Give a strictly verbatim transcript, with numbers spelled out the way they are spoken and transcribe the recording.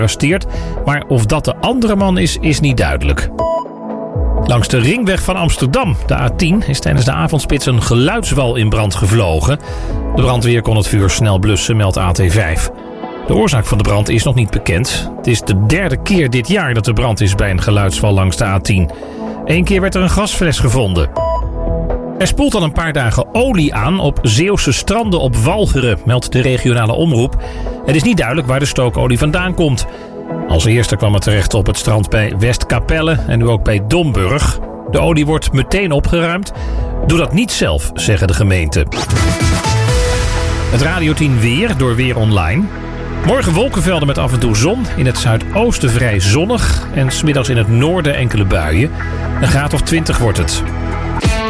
gearresteerd. Maar of dat de andere man is, is niet duidelijk. Langs de ringweg van Amsterdam, de A tien, is tijdens de avondspits een geluidswal in brand gevlogen. De brandweer kon het vuur snel blussen, meldt A T vijf. De oorzaak van de brand is nog niet bekend. Het is de derde keer dit jaar dat er brand is bij een geluidswal langs de A tien. Eén keer werd er een gasfles gevonden. Er spoelt al een paar dagen olie aan op Zeeuwse stranden op Walcheren, meldt de regionale omroep. Het is niet duidelijk waar de stookolie vandaan komt. Als eerste kwam het terecht op het strand bij Westkapelle en nu ook bij Domburg. De olie wordt meteen opgeruimd. Doe dat niet zelf, zeggen de gemeenten. Het Radio tien weer door Weer Online. Morgen wolkenvelden met af en toe zon. In het zuidoosten vrij zonnig. En 's middags in het noorden enkele buien. Een graad of twintig wordt het.